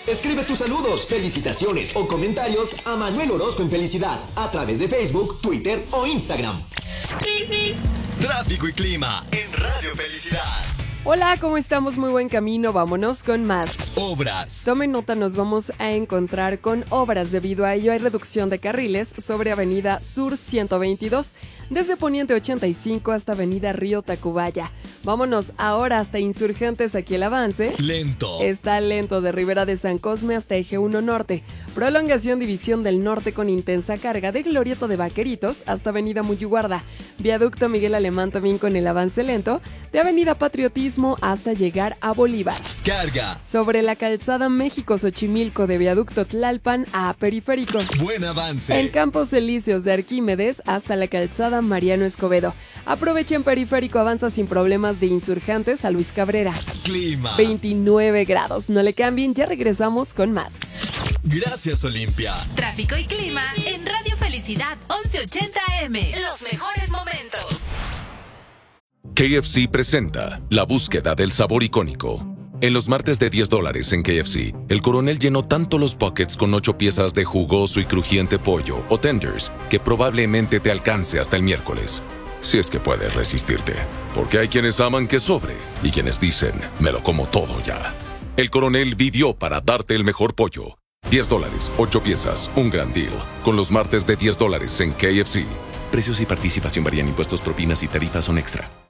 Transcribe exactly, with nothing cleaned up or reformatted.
Escribe tus saludos, felicitaciones o comentarios a Manuel Orozco en Felicidad a través de Facebook, Twitter o Instagram. Tráfico y clima en Radio Felicidad. Hola, ¿cómo estamos? Muy buen camino, vámonos con más. Obras. Tomen nota, nos vamos a encontrar con obras. Debido a ello hay reducción de carriles sobre Avenida Sur ciento veintidós, desde Poniente ochenta y cinco hasta Avenida Río Tacubaya. Vámonos ahora hasta Insurgentes, aquí el avance. Lento. Está lento de Ribera de San Cosme hasta Eje uno Norte. Prolongación División del Norte con intensa carga de Glorieta de Vaqueritos hasta Avenida Muyuguarda. Viaducto Miguel Alemán también con el avance lento de Avenida Patriotismo hasta llegar a Bolívar. Carga. Sobre la calzada México-Xochimilco de Viaducto Tlalpan a Periférico. Buen avance. En Campos Elíseos de Arquímedes hasta la calzada Mariano Escobedo. Aprovechen Periférico, avanza sin problemas de Insurgentes a Luis Cabrera. Clima. veintinueve grados. No le cambien, ya regresamos con más. Gracias, Olimpia. Tráfico y clima en Radio Felicidad once ochenta A M. Los mejores momentos. K F C presenta la búsqueda del sabor icónico. En los martes de diez dólares en K F C, el coronel llenó tanto los buckets con ocho piezas de jugoso y crujiente pollo o tenders que probablemente te alcance hasta el miércoles. Si es que puedes resistirte, porque hay quienes aman que sobre y quienes dicen, me lo como todo ya. El coronel vivió para darte el mejor pollo. diez dólares, ocho piezas, un gran deal. Con los martes de diez dólares en K F C. Precios y participación varían, impuestos, propinas y tarifas son extra.